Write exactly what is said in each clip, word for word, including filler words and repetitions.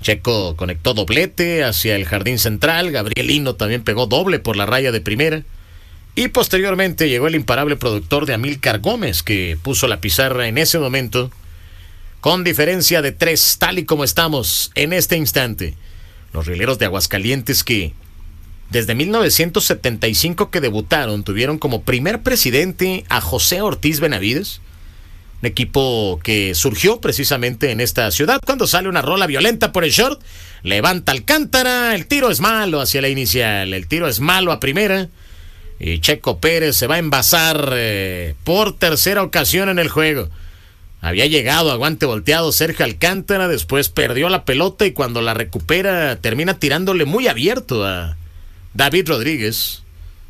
Checo conectó doblete hacia el jardín central. Gabriel Lino también pegó doble por la raya de primera. Y posteriormente llegó el imparable productor de Amílcar Gómez, que puso la pizarra en ese momento, con diferencia de tres, tal y como estamos en este instante. Los rieleros de Aguascalientes, que desde mil novecientos setenta y cinco que debutaron, tuvieron como primer presidente a José Ortiz Benavides. Un equipo que surgió precisamente en esta ciudad. Cuando sale una rola violenta por el short, levanta Alcántara, el tiro es malo hacia la inicial, el tiro es malo a primera, y Checo Pérez se va a envasar eh, por tercera ocasión en el juego. Había llegado a guante volteado Sergio Alcántara, después perdió la pelota y cuando la recupera termina tirándole muy abierto a David Rodríguez.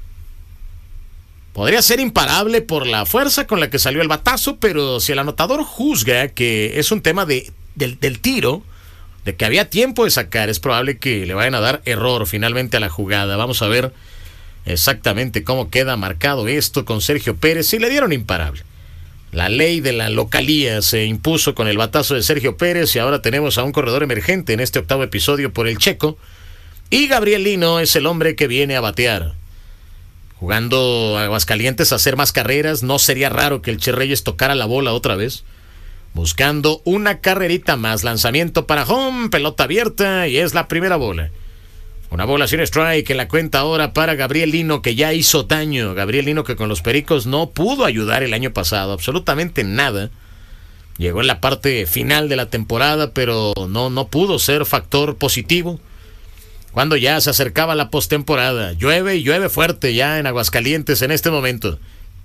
Podría ser imparable por la fuerza con la que salió el batazo, pero si el anotador juzga que es un tema de, del, del tiro, de que había tiempo de sacar, es probable que le vayan a dar error finalmente a la jugada. Vamos a ver exactamente cómo queda marcado esto con Sergio Pérez. Y le dieron imparable. La ley de la localía se impuso con el batazo de Sergio Pérez y ahora tenemos a un corredor emergente en este octavo episodio por el Checo. Y Gabriel Lino es el hombre que viene a batear. Jugando a Aguascalientes a hacer más carreras, no sería raro que el Che Reyes tocara la bola otra vez. Buscando una carrerita más, lanzamiento para home, pelota abierta y es la primera bola. Una bola sin strike en la cuenta ahora para Gabriel Lino, que ya hizo daño. Gabriel Lino, que con los Pericos no pudo ayudar el año pasado, absolutamente nada. Llegó en la parte final de la temporada, pero no, no pudo ser factor positivo. Cuando ya se acercaba la postemporada, llueve y llueve fuerte ya en Aguascalientes en este momento.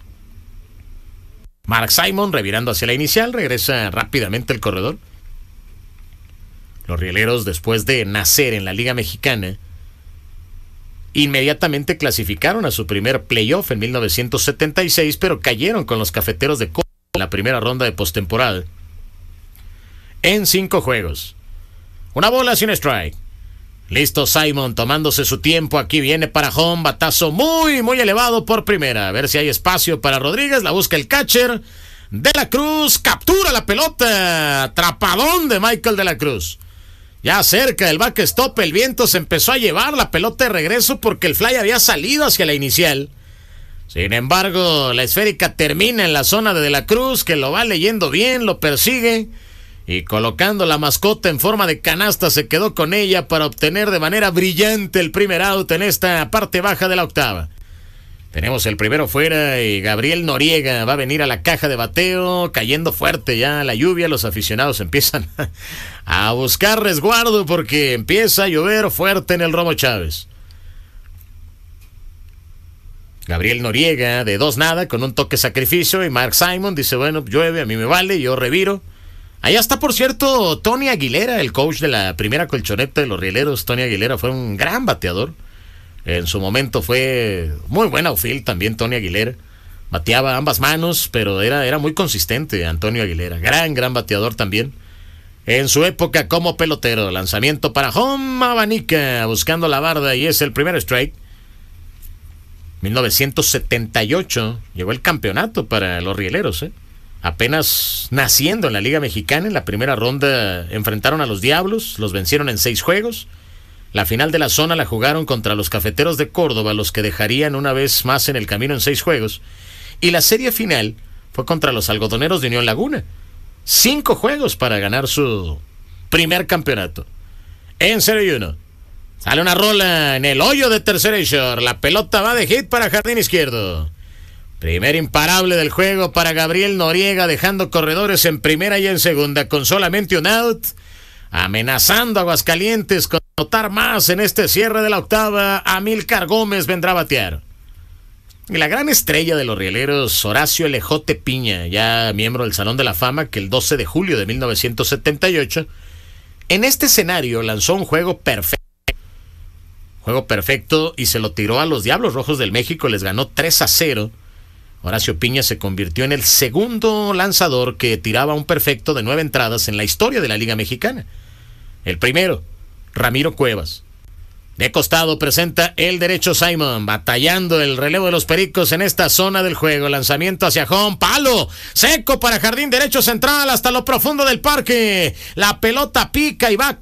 Mark Simon revirando hacia la inicial, regresa rápidamente el corredor. Los rieleros, después de nacer en la Liga Mexicana, inmediatamente clasificaron a su primer playoff en mil novecientos setenta y seis, pero cayeron con los Cafeteros de Córdoba en la primera ronda de postemporada. En cinco juegos. Una bola sin strike. Listo Simon, tomándose su tiempo, aquí viene para home, batazo muy, muy elevado por primera. A ver si hay espacio para Rodríguez, la busca el catcher. De la Cruz, captura la pelota, atrapadón de Michael de la Cruz. Ya cerca del backstop, el viento se empezó a llevar la pelota de regreso porque el fly había salido hacia la inicial. Sin embargo, la esférica termina en la zona de De la Cruz, que lo va leyendo bien, lo persigue. Y colocando la mascota en forma de canasta se quedó con ella para obtener de manera brillante el primer out en esta parte baja de la octava. Tenemos el primero fuera y Gabriel Noriega va a venir a la caja de bateo, cayendo fuerte ya la lluvia. Los aficionados empiezan a buscar resguardo porque empieza a llover fuerte en el Romo Chávez. Gabriel Noriega de dos nada con un toque sacrificio y Mark Simon dice, bueno, llueve, a mí me vale, yo reviro. Allá está, por cierto, Tony Aguilera, el coach de la primera colchoneta de los rieleros. Tony Aguilera fue un gran bateador. En su momento fue muy buen outfield también Tony Aguilera. Bateaba ambas manos, pero era, era muy consistente Antonio Aguilera. Gran, gran bateador también. En su época como pelotero. Lanzamiento para home, abanica, buscando la barda y es el primer strike. mil novecientos setenta y ocho llegó el campeonato para los rieleros, ¿eh? Apenas naciendo en la Liga Mexicana, en la primera ronda enfrentaron a los Diablos, los vencieron en seis juegos. La final de la zona la jugaron contra los Cafeteros de Córdoba, los que dejarían una vez más en el camino en seis juegos. Y la serie final fue contra los Algodoneros de Unión Laguna. Cinco juegos para ganar su primer campeonato. En cero y uno. Sale una rola en el hoyo de tercera y short. La pelota va de hit para jardín izquierdo. Primer imparable del juego para Gabriel Noriega, dejando corredores en primera y en segunda, con solamente un out, amenazando a Aguascalientes con anotar más en este cierre de la octava. Amílcar Gómez vendrá a batear. Y la gran estrella de los rieleros, Horacio Elejote Piña, ya miembro del Salón de la Fama, que el doce de julio de mil novecientos setenta y ocho, en este escenario lanzó un juego perfecto. Juego perfecto y se lo tiró a los Diablos Rojos del México, les ganó tres a cero. Horacio Piña se convirtió en el segundo lanzador que tiraba un perfecto de nueve entradas en la historia de la Liga Mexicana. El primero, Ramiro Cuevas. De costado presenta el derecho Simon, batallando el relevo de los Pericos en esta zona del juego. Lanzamiento hacia home, palo seco para jardín derecho central hasta lo profundo del parque. La pelota pica y va